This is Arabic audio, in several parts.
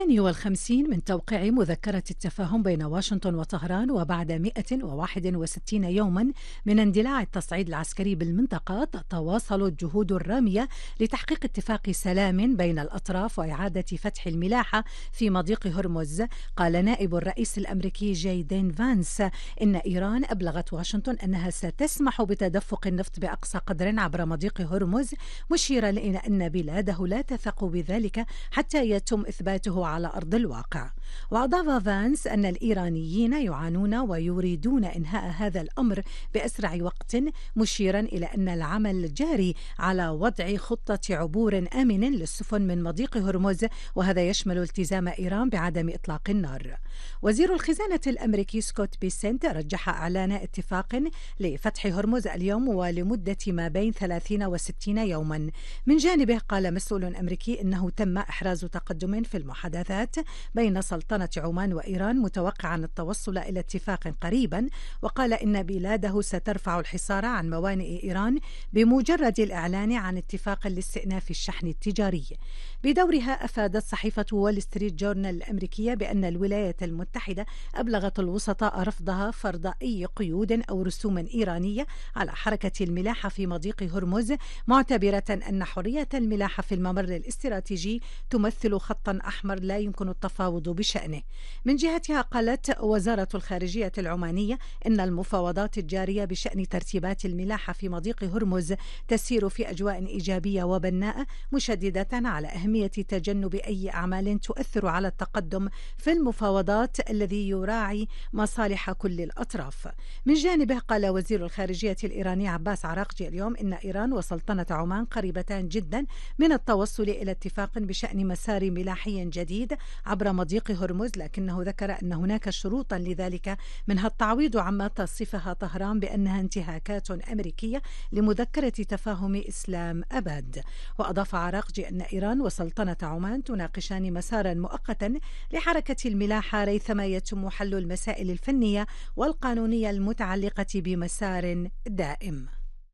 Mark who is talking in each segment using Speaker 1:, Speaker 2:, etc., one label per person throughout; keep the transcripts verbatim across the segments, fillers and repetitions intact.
Speaker 1: الثاني والخمسين من توقيع مذكرة التفاهم بين واشنطن وطهران، وبعد مئة وواحد وستين يوما من اندلاع التصعيد العسكري بالمنطقة، تتواصل الجهود الرامية لتحقيق اتفاق سلام بين الأطراف وإعادة فتح الملاحة في مضيق هرمز. قال نائب الرئيس الأمريكي جاي دين فانس إن إيران أبلغت واشنطن أنها ستسمح بتدفق النفط بأقصى قدر عبر مضيق هرمز، مشيرا إلى أن بلاده لا تثق بذلك حتى يتم إثباته على أرض الواقع. وأضاف فانس أن الإيرانيين يعانون ويريدون إنهاء هذا الأمر بأسرع وقت، مشيرا إلى أن العمل جاري على وضع خطة عبور آمن للسفن من مضيق هرمز، وهذا يشمل التزام إيران بعدم إطلاق النار. وزير الخزانة الأمريكي سكوت بيسنت رجح إعلان اتفاق لفتح هرمز اليوم ولمدة ما بين ثلاثين وستين يوما. من جانبه قال مسؤول أمريكي إنه تم إحراز تقدم في المحادثات بين سلطنة عمان وإيران، متوقعا التوصل إلى اتفاق قريبا. وقال إن بلاده سترفع الحصار عن موانئ إيران بمجرد الإعلان عن اتفاق لاستئناف الشحن التجاري. بدورها أفادت صحيفة وول ستريت جورنال الأمريكية بأن الولايات المتحدة أبلغت الوسطاء رفضها فرض أي قيود أو رسوم إيرانية على حركة الملاحة في مضيق هرمز، معتبرة أن حرية الملاحة في الممر الاستراتيجي تمثل خطا أحمر لا يمكن التفاوض بشأنه. من جهتها قالت وزارة الخارجية العمانية إن المفاوضات الجارية بشأن ترتيبات الملاحة في مضيق هرمز تسير في أجواء إيجابية وبناءة، مشددة على أهمية تجنب أي أعمال تؤثر على التقدم في المفاوضات الذي يراعي مصالح كل الأطراف. من جانبه قال وزير الخارجية الإيراني عباس عراقجي اليوم إن إيران وسلطنة عمان قريبتان جدا من التوصل إلى اتفاق بشأن مسار ملاحي جديد عبر مضيق هرمز، لكنه ذكر أن هناك شروطا لذلك، منها التعويض عما تصفها طهران بأنها انتهاكات أمريكية لمذكرة تفاهم إسلام أباد. وأضاف عراقجي أن إيران وسلطنة عمان تناقشان مسارا مؤقتا لحركة الملاحة ريثما يتم حل المسائل الفنية والقانونية المتعلقة بمسار دائم.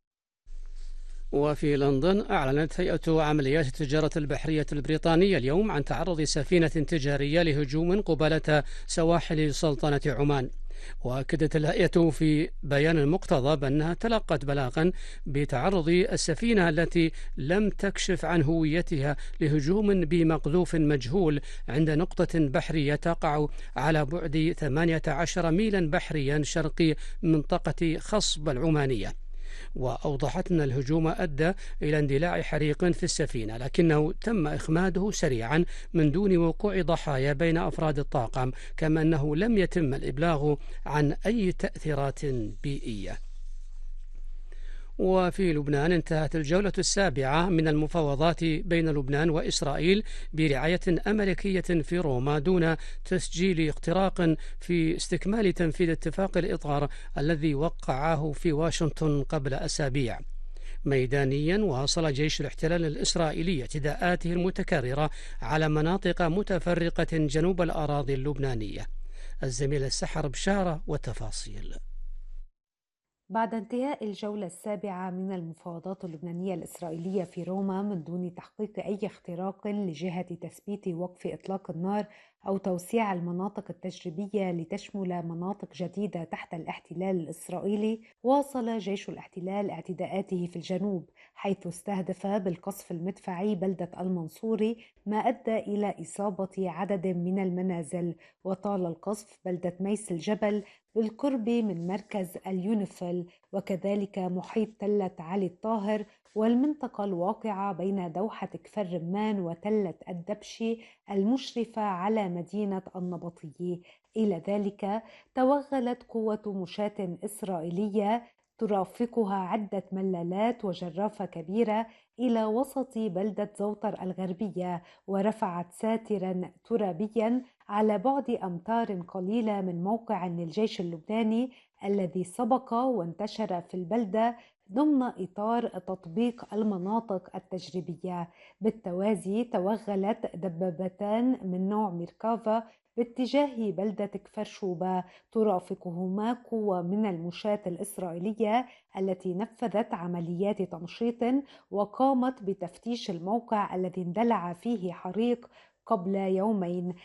Speaker 2: وفي لندن أعلنت هيئة عمليات التجارة البحرية البريطانية اليوم عن تعرض سفينة تجارية لهجوم قبالة سواحل سلطنة عمان. وأكدت الهيئة في بيان مقتضب بأنها تلقت بلاغا بتعرض السفينة التي لم تكشف عن هويتها لهجوم بمقذوف مجهول عند نقطة بحرية تقع على بعد ثمانية عشر ميلا بحريا شرقي منطقة خصب العمانية. وأوضحت أن الهجوم أدى إلى اندلاع حريق في السفينة، لكنه تم إخماده سريعا من دون وقوع ضحايا بين أفراد الطاقم، كما أنه لم يتم الإبلاغ عن أي تأثيرات بيئية. وفي لبنان انتهت الجولة السابعة من المفاوضات بين لبنان وإسرائيل برعاية أمريكية في روما دون تسجيل اختراق في استكمال تنفيذ اتفاق الإطار الذي وقعه في واشنطن قبل أسابيع. ميدانيا واصل جيش الاحتلال الإسرائيلي اعتداءاته المتكررة على مناطق متفرقة جنوب الأراضي اللبنانية. الزميل السحر بشارة وتفاصيل.
Speaker 3: بعد انتهاء الجولة السابعة من المفاوضات اللبنانية الإسرائيلية في روما من دون تحقيق أي اختراق لجهة تثبيت وقف إطلاق النار أو توسيع المناطق التجريبية لتشمل مناطق جديدة تحت الاحتلال الإسرائيلي، واصل جيش الاحتلال اعتداءاته في الجنوب، حيث استهدف بالقصف المدفعي بلدة المنصوري، ما أدى إلى إصابة عدد من المنازل. وطال القصف بلدة ميس الجبل بالقرب من مركز اليونيفيل، وكذلك محيط تلة علي الطاهر والمنطقة الواقعة بين دوحة كفر رمان وتلة الدبشي المشرفة على مدينة النبطية. إلى ذلك توغلت قوة مشاة إسرائيلية ترافقها عدة ملالات وجرافة كبيرة إلى وسط بلدة زوطر الغربية، ورفعت ساترا ترابيا على بعد أمتار قليلة من موقع للجيش اللبناني الذي سبق وانتشر في البلدة ضمن إطار تطبيق المناطق التجريبية. بالتوازي توغلت دبابتان من نوع ميركافا باتجاه بلدة كفر شوبة ترافقهما قوة من المشاة الإسرائيلية التي نفذت عمليات تمشيط وقامت بتفتيش الموقع الذي اندلع فيه حريق قبل يومين.